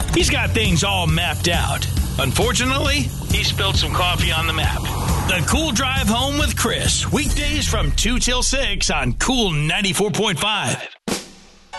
He's got things all mapped out. Unfortunately, he spilled some coffee on the map. The Cool Drive Home with Chris. Weekdays from 2 till 6 on Cool 94.5.